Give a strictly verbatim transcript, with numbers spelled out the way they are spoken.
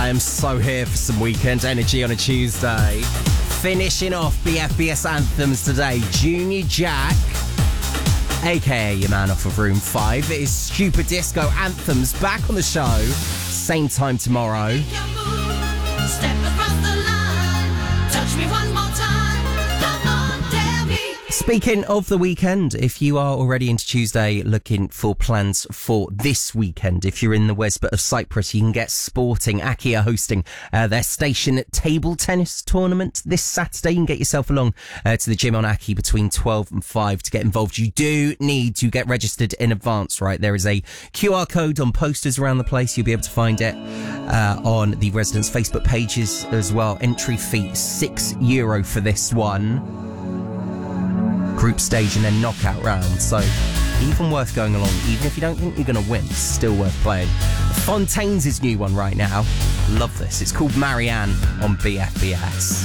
I am so here for some weekend energy on a Tuesday. Finishing off B F B S anthems today, Junior Jack, aka your man off of Room five. It is Stupid Disco Anthems back on the show, same time tomorrow. Speaking of the weekend, if you are already into Tuesday looking for plans for this weekend, if you're in the Westbit of Cyprus, you can get sporting. Aki are hosting uh, their station table tennis tournament this Saturday. You can get yourself along uh, to the gym on Aki between twelve and five to get involved. You do need to get registered in advance, right? There is a Q R code on posters around the place. You'll be able to find it uh, on the residents' Facebook pages as well. Entry fee, six euro for this one. Group stage and then knockout round, so even worth going along. Even if you don't think you're going to win, it's still worth playing. Fontaine's his new one right now. Love this. It's called Marianne on B F B S.